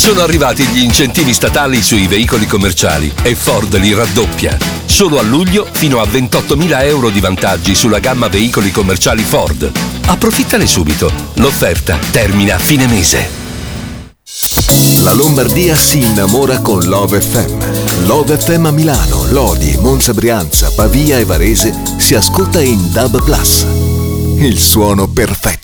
Sono arrivati gli incentivi statali sui veicoli commerciali e Ford li raddoppia. Solo a luglio fino a 28.000 euro di vantaggi sulla gamma veicoli commerciali Ford. Approfittane subito. L'offerta termina a fine mese. La Lombardia si innamora con Love FM. Love FM a Milano, Lodi, Monza, Brianza, Pavia e Varese si ascolta in DAB+. Il suono perfetto.